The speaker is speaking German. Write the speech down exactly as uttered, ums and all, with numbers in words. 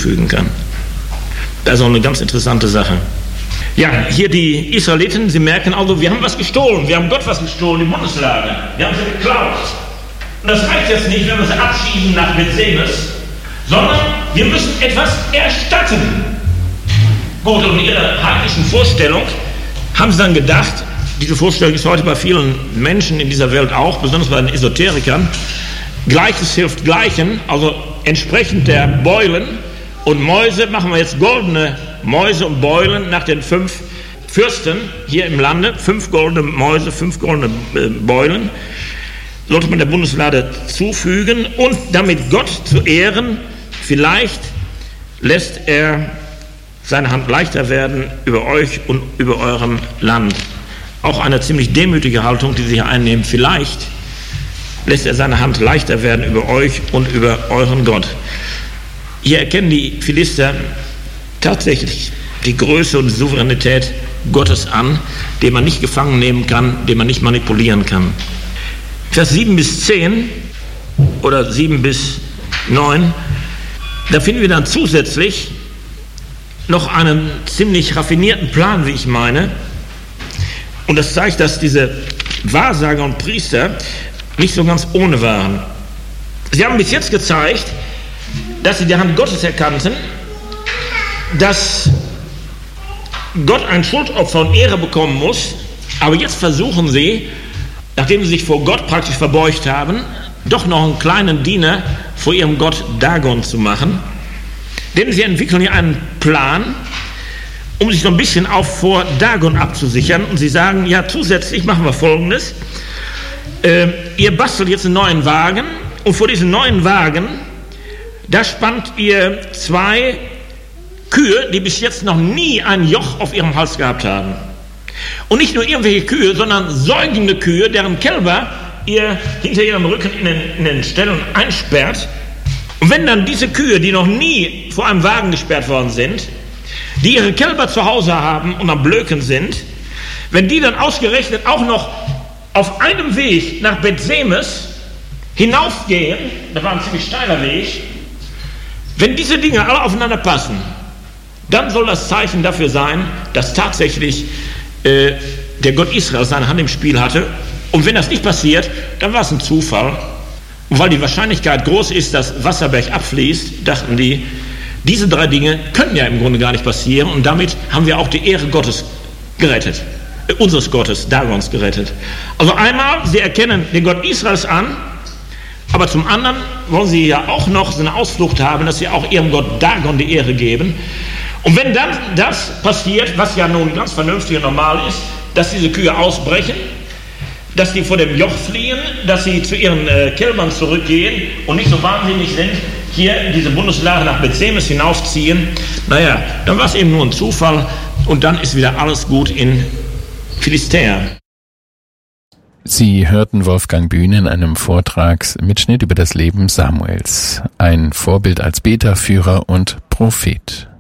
zufügen kann. Das ist auch eine ganz interessante Sache. Ja, hier die Israeliten, sie merken also, wir haben was gestohlen, wir haben Gott was gestohlen, die Bundeslade, wir haben sie geklaut. Und das reicht jetzt nicht, wenn wir sie abschieben nach Bethsemes, sondern wir müssen etwas erstatten. Gut, und in ihrer heidnischen Vorstellung haben sie dann gedacht, diese Vorstellung ist heute bei vielen Menschen in dieser Welt auch, besonders bei den Esoterikern, Gleiches hilft Gleichen, also entsprechend der Beulen und Mäuse machen wir jetzt goldene Mäuse und Beulen nach den fünf Fürsten hier im Lande, fünf goldene Mäuse, fünf goldene Beulen, sollte man der Bundeslade zufügen und damit Gott zu ehren, vielleicht lässt er seine Hand leichter werden über euch und über eurem Land. Auch eine ziemlich demütige Haltung, die sie hier einnehmen. Vielleicht lässt er seine Hand leichter werden über euch und über euren Gott. Hier erkennen die Philister tatsächlich die Größe und Souveränität Gottes an, den man nicht gefangen nehmen kann, den man nicht manipulieren kann. Vers sieben bis zehn oder sieben bis neun, da finden wir dann zusätzlich noch einen ziemlich raffinierten Plan, wie ich meine. Und das zeigt, dass diese Wahrsager und Priester nicht so ganz ohne waren. Sie haben bis jetzt gezeigt, dass sie die Hand Gottes erkannten, dass Gott ein Schuldopfer und Ehre bekommen muss, aber jetzt versuchen sie, nachdem sie sich vor Gott praktisch verbeugt haben, doch noch einen kleinen Diener vor ihrem Gott Dagon zu machen. Denn sie entwickeln hier einen Plan, um sich so ein bisschen auch vor Dagon abzusichern. Und sie sagen, ja, zusätzlich machen wir Folgendes. Äh, ihr bastelt jetzt einen neuen Wagen und vor diesen neuen Wagen, da spannt ihr zwei Kühe, die bis jetzt noch nie ein Joch auf ihrem Hals gehabt haben. Und nicht nur irgendwelche Kühe, sondern säugende Kühe, deren Kälber ihr hinter ihrem Rücken in den, in den Ställen einsperrt. Und wenn dann diese Kühe, die noch nie vor einem Wagen gesperrt worden sind, die ihre Kälber zu Hause haben und am Blöken sind, wenn die dann ausgerechnet auch noch auf einem Weg nach Bethsemes hinaufgehen, das war ein ziemlich steiler Weg, wenn diese Dinge alle aufeinander passen, dann soll das Zeichen dafür sein, dass tatsächlich äh, der Gott Israel seine Hand im Spiel hatte. Und wenn das nicht passiert, dann war es ein Zufall. Und weil die Wahrscheinlichkeit groß ist, dass Wasser bergab fließt, dachten die, diese drei Dinge können ja im Grunde gar nicht passieren. Und damit haben wir auch die Ehre Gottes gerettet. Äh, unseres Gottes, Dagons gerettet. Also einmal, sie erkennen den Gott Israels an, aber zum anderen wollen sie ja auch noch so eine Ausflucht haben, dass sie auch ihrem Gott Dagon die Ehre geben. Und wenn dann das passiert, was ja nun ganz vernünftig und normal ist, dass diese Kühe ausbrechen, dass sie vor dem Joch fliehen, dass sie zu ihren äh, Kälbern zurückgehen und nicht so wahnsinnig sind, hier diese Bundeslade nach Bethsemes hinaufziehen, naja, dann war es eben nur ein Zufall und dann ist wieder alles gut in Philistea. Sie hörten Wolfgang Bühne in einem Vortragsmitschnitt über das Leben Samuels, ein Vorbild als Beterführer und Prophet.